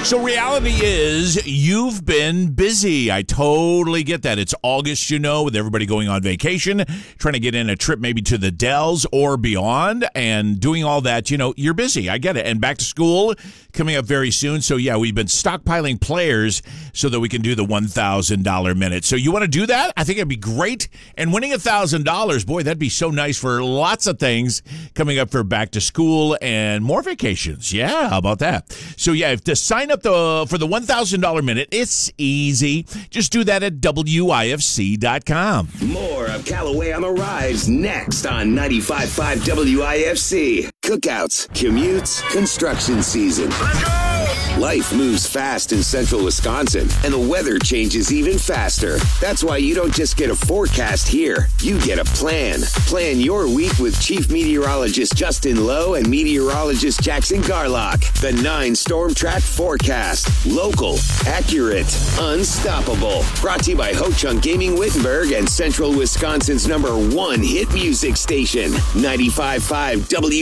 So reality is you've been busy. I totally get that. It's August, with everybody going on vacation, trying to get in a trip maybe to the Dells or beyond, and doing all that, you're busy. I get it. And back to school coming up very soon. So, yeah, we've been stockpiling players so that we can do the $1,000 minute. So you want to do that? I think it'd be great. And winning $1,000, boy, that'd be so nice for lots of things coming up for back to school and more vacations. Yeah, how about that? So, yeah, to sign up for the $1,000 minute, it's easy. Just do that at WIFC.com. More of Callaway on the Rise next on 95.5 WIFC. Cookouts, commutes, construction season. Let's go! Life moves fast in central Wisconsin, and the weather changes even faster. That's why you don't just get a forecast here. You get a plan. Plan your week with Chief Meteorologist Justin Lowe and Meteorologist Jackson Garlock. The 9 Storm Track Forecast. Local, accurate, unstoppable. Brought to you by Ho-Chunk Gaming Wittenberg and Central Wisconsin's #1 hit music station, 95.5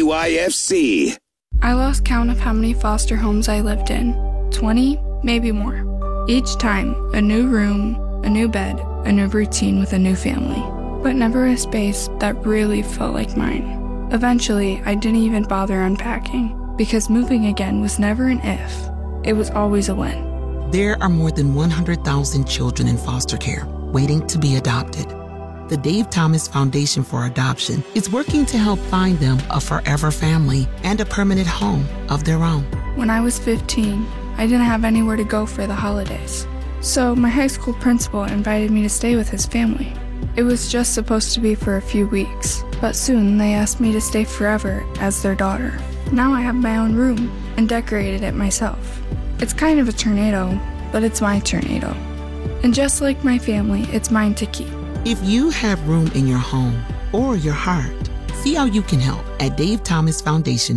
WIFC. I lost count of how many foster homes I lived in. 20, maybe more. Each time, a new room, a new bed, a new routine with a new family. But never a space that really felt like mine. Eventually, I didn't even bother unpacking, because moving again was never an if. It was always a when. There are more than 100,000 children in foster care waiting to be adopted. The Dave Thomas Foundation for Adoption is working to help find them a forever family and a permanent home of their own. When I was 15, I didn't have anywhere to go for the holidays. So my high school principal invited me to stay with his family. It was just supposed to be for a few weeks, but soon they asked me to stay forever as their daughter. Now I have my own room and decorated it myself. It's kind of a tornado, but it's my tornado. And just like my family, it's mine to keep. If you have room in your home or your heart, see how you can help at davethomasfoundation.org.